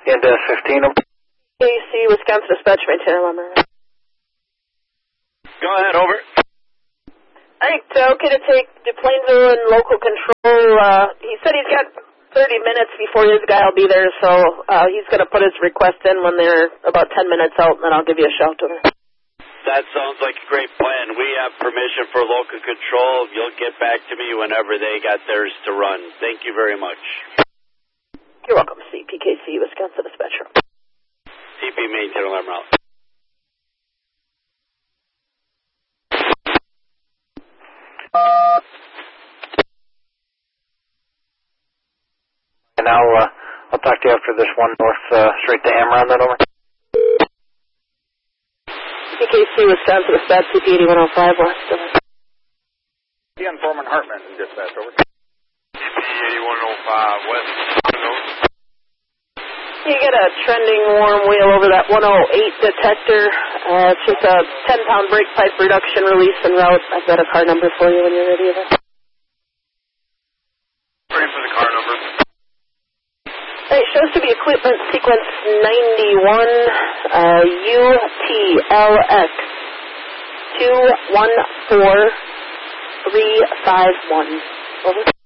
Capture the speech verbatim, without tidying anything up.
Into fifteen. K C, Wisconsin Dispatch, maintain alarm. Go ahead, over. Alright, uh, okay to take the Plainville and local control. Uh, he said he's got thirty minutes before his guy will be there, so uh, he's going to put his request in when they're about ten minutes out, and then I'll give you a shout over. That sounds like a great plan. We have permission for local control. You'll get back to me whenever they got theirs to run. Thank you very much. You're welcome, C P K C, Wisconsin Dispatch. C P maintain alarm route. And I'll, uh, I'll talk to you after this one north, uh, straight to Hammer on that, over. C P K C, Wisconsin Dispatch, C P eighty-one oh five west. Ian Foreman Hartman, dispatch, over. C P eighty-one oh five west. You get a trending warm wheel over that one oh eight detector. Uh, it's just a ten pound brake pipe reduction release en route. I've got a car number for you when you're ready. Ready for the car number. It shows to be equipment sequence ninety-one, uh, U T L X two one four three five one. Over.